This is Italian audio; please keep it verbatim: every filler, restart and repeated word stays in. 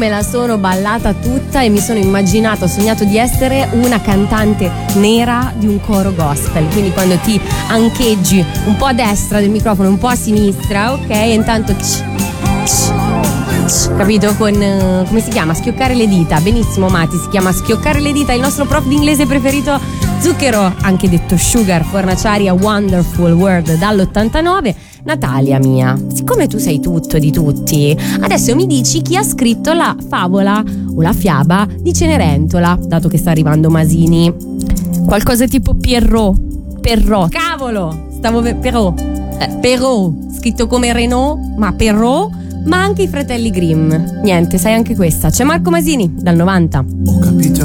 me la sono ballata tutta e mi sono immaginata, ho sognato di essere una cantante nera di un coro gospel, quindi quando ti ancheggi un po' a destra del microfono, un po' a sinistra, ok, e intanto c- c- c- capito, con uh, come si chiama? Schioccare le dita. Benissimo Mati, si chiama schioccare le dita. Il nostro prof d'inglese preferito Zucchero, anche detto Sugar, Fornaciari, Wonderful World dall'ottantanove. Natalia mia, siccome tu sei tutto di tutti, adesso mi dici chi ha scritto la favola o la fiaba di Cenerentola, dato che sta arrivando Masini. Qualcosa tipo Pierrot, Perrot, cavolo, stavo per Perrot, eh, Perrot, scritto come Renault, ma Perrot, ma anche i fratelli Grimm. Niente, sai anche questa. C'è Marco Masini dal novanta. Ho capito